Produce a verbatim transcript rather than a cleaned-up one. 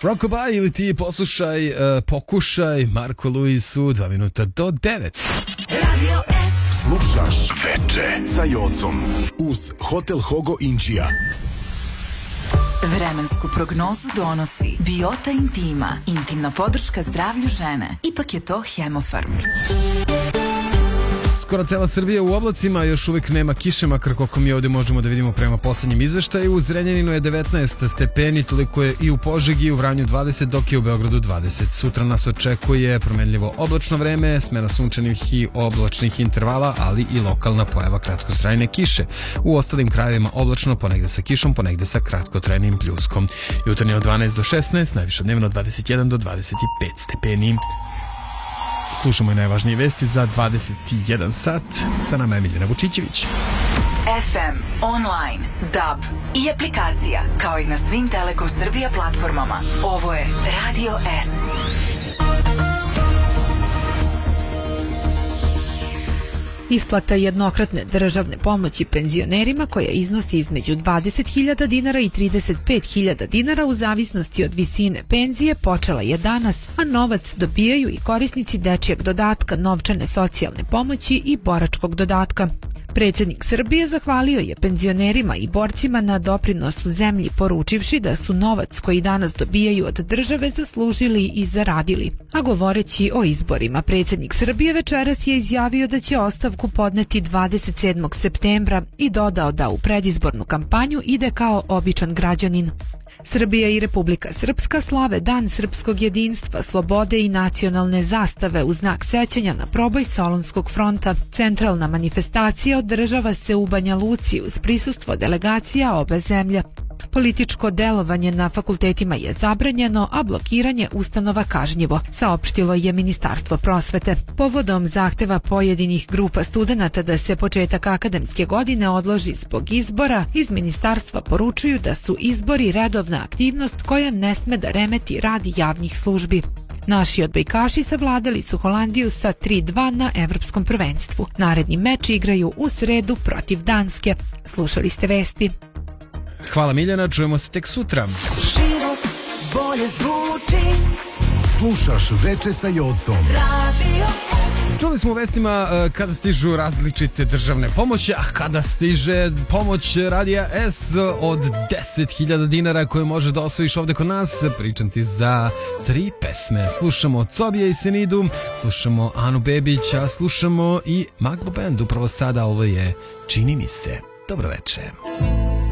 Rockabye ili ti poslušaj, uh, pokušaj Marko Luis u dva minuta do devet. Radio S. Slušaš Veče sa Jocom uz Hotel Hogo Inčija. Vremensku prognozu donosi Biota Intima, intimna podrška zdravlju žene. Ipak je to Hemofarm. Skoro cela Srbija u oblacima, još uvijek nema kiše, makar koliko mi ovdje možemo da vidimo prema poslednjem izveštaju. U Zrenjaninu je devetnaest stepeni, toliko je i u Požegi, u Vranju dvadeset, dok je u Beogradu dvadeset. Sutra nas očekuje promenljivo oblačno vreme, smena sunčanih i oblačnih intervala, ali i lokalna pojava kratkotrajne kiše. U ostalim krajevima oblačno, ponegde sa kišom, ponegde sa kratkotrajnim pljuskom. Jutarnje od dvanaest do šesnaest, najviše dnevno od dvadeset jedan do dvadeset pet stepeni. Slušamo i najvažnije vesti za dvadeset jedan sat. Sa nama je Miljana Vučićević. F M, online, D A B i aplikacija, kao i na svim Telekom Srbija platformama. Ovo je Radio S. Isplata jednokratne državne pomoći penzionerima koja iznosi između dvadeset hiljada dinara i trideset pet hiljada dinara u zavisnosti od visine penzije počela je danas, a novac dobijaju i korisnici dečijeg dodatka, novčane socijalne pomoći i boračkog dodatka. Predsjednik Srbije zahvalio je penzionerima i borcima na doprinosu zemlji, poručivši da su novac koji danas dobijaju od države zaslužili i zaradili. A govoreći o izborima, predsjednik Srbije večeras je izjavio da će ostavku podneti dvadeset sedmog septembra i dodao da u predizbornu kampanju ide kao običan građanin. Srbija i Republika Srpska slave Dan srpskog jedinstva, slobode i nacionalne zastave u znak sećanja na proboj Solunskog fronta. Centralna manifestacija održava se u Banja Luci uz prisustvo delegacija obe zemlje. Političko delovanje na fakultetima je zabranjeno, a blokiranje ustanova kažnjivo, saopštilo je Ministarstvo prosvete. Povodom zahteva pojedinih grupa studenata da se početak akademske godine odloži zbog izbora, iz ministarstva poručuju da su izbori redovna aktivnost koja ne sme da remeti rad javnih službi. Naši odbojkaši savladali su Holandiju sa tri dva na evropskom prvenstvu. Naredni meč igraju u sredu protiv Danske. Slušali ste vesti. Hvala Miljana, čujemo se tek sutra. Život bolje zvuči. Slušaš Veče sa Jocom. Radio S. Čuli smo u vestima uh, kada stižu različite državne pomoći, a kada stiže pomoć Radija S od deset hiljada dinara koje možeš da osvojiš ovde kod nas. Pričam ti za tri pesme. Slušamo Cobija i Senidu, slušamo Anu Bebić, a slušamo i Maglo Band. Upravo sada ovo je Čini mi se. Dobro večer.